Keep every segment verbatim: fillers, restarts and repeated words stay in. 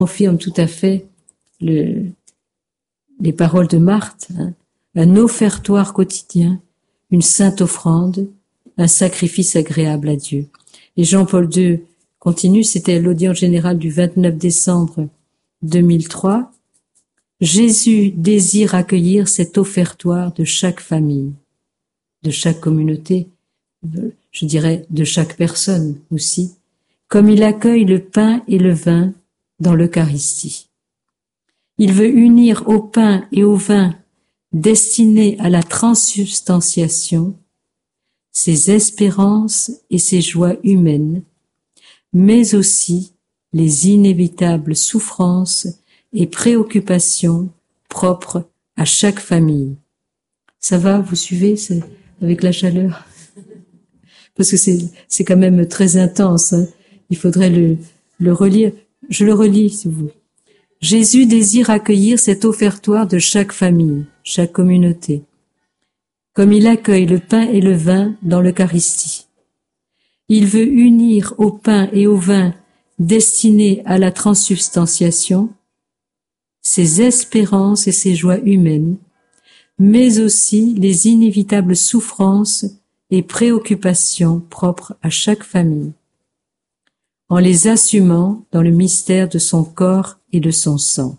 confirme tout à fait le, les paroles de Marthe, hein, un offertoire quotidien, une sainte offrande, un sacrifice agréable à Dieu. Et Jean-Paul deux continue, c'était l'audience générale du vingt-neuf décembre deux mille trois. Jésus désire accueillir cet offertoire de chaque famille, de chaque communauté, je dirais de chaque personne aussi, comme il accueille le pain et le vin dans l'Eucharistie. Il veut unir au pain et au vin destinés à la transsubstantiation ses espérances et ses joies humaines, mais aussi les inévitables souffrances et préoccupations propres à chaque famille. Ça va, vous suivez c'est avec la chaleur? Parce que c'est, c'est quand même très intense, hein. Il faudrait le, le relire. Je le relis, si vous voulez. Jésus désire accueillir cet offertoire de chaque famille, chaque communauté, comme il accueille le pain et le vin dans l'Eucharistie. Il veut unir au pain et au vin destinés à la transsubstantiation ses espérances et ses joies humaines, mais aussi les inévitables souffrances et préoccupations propres à chaque famille, en les assumant dans le mystère de son corps et de son sang.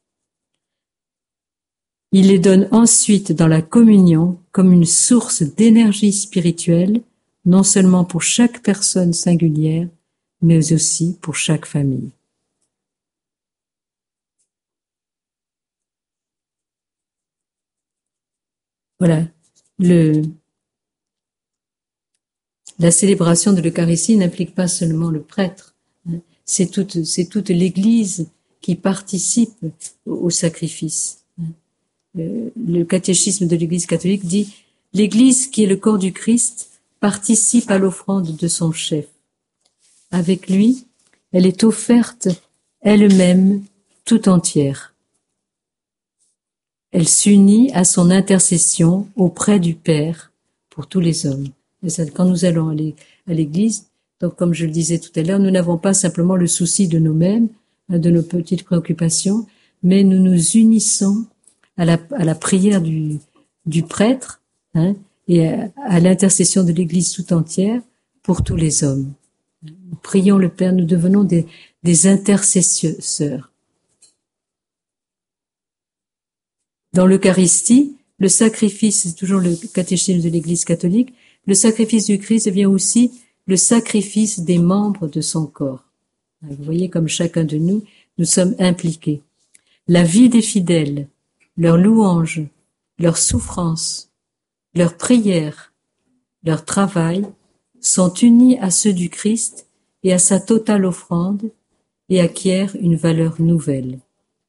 Il les donne ensuite dans la communion comme une source d'énergie spirituelle, non seulement pour chaque personne singulière, mais aussi pour chaque famille. Voilà, le, la célébration de l'Eucharistie n'implique pas seulement le prêtre, hein, c'est toute, c'est toute l'Église qui participe au, au sacrifice. Le, le catéchisme de l'Église catholique dit « L'Église, qui est le corps du Christ, participe à l'offrande de son chef. Avec lui, elle est offerte elle-même tout entière. Elle s'unit à son intercession auprès du Père pour tous les hommes. » Et ça, quand nous allons à l'Église, donc comme je le disais tout à l'heure, nous n'avons pas simplement le souci de nous-mêmes, de nos petites préoccupations, mais nous nous unissons à la, à la prière du, du prêtre, hein, et à, à l'intercession de l'Église tout entière pour tous les hommes. Nous prions le Père, nous devenons des, des intercesseurs. Dans l'Eucharistie, le sacrifice, c'est toujours le catéchisme de l'Église catholique, le sacrifice du Christ devient aussi le sacrifice des membres de son corps. Vous voyez comme chacun de nous, nous sommes impliqués. La vie des fidèles, leurs louanges, leurs souffrances, leurs prières, leur travail sont unis à ceux du Christ et à sa totale offrande et acquièrent une valeur nouvelle.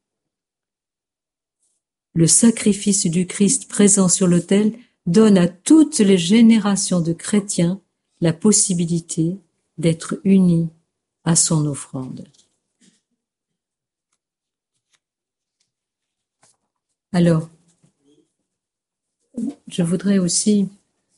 Le sacrifice du Christ présent sur l'autel donne à toutes les générations de chrétiens la possibilité d'être unis à son offrande. Alors, je voudrais aussi,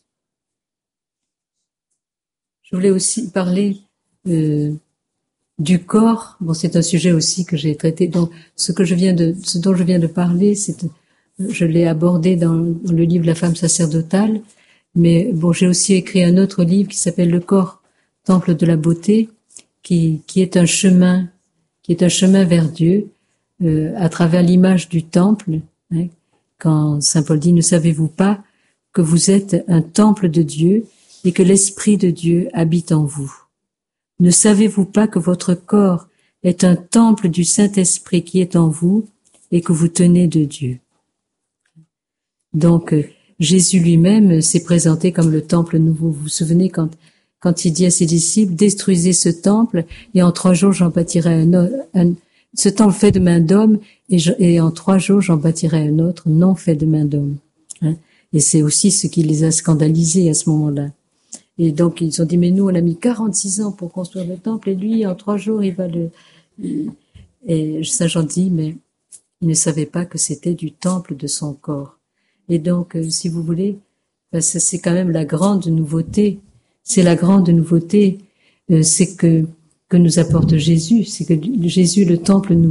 je voulais aussi parler euh, du corps. Bon, c'est un sujet aussi que j'ai traité. Donc, ce que je viens de, ce dont je viens de parler, c'est, je l'ai abordé dans, dans le livre La femme sacerdotale. Mais bon, j'ai aussi écrit un autre livre qui s'appelle Le corps, temple de la beauté, qui, qui est un chemin, qui est un chemin vers Dieu, euh, à travers l'image du temple. Hein, quand saint Paul dit « Ne savez-vous pas que vous êtes un temple de Dieu et que l'Esprit de Dieu habite en vous? Ne savez-vous pas que votre corps est un temple du Saint-Esprit qui est en vous et que vous tenez de Dieu ?» Donc, Jésus lui-même s'est présenté comme le temple nouveau. Vous vous souvenez quand, quand il dit à ses disciples « Détruisez ce temple et en trois jours j'en bâtirai un autre. Un, ce temple fait de main d'homme et, je, et en trois jours j'en bâtirai un autre non fait de main d'homme. Hein » Et c'est aussi ce qui les a scandalisés à ce moment-là. Et donc ils ont dit « Mais nous on a mis quarante-six ans pour construire le temple et lui en trois jours il va le... » Et Saint Jean dit « Mais il ne savait pas que c'était du temple de son corps. » Et donc, euh, si vous voulez, ben, ça, c'est quand même la grande nouveauté. C'est la grande nouveauté, euh, c'est que que nous apporte Jésus, c'est que Jésus, le temple, nous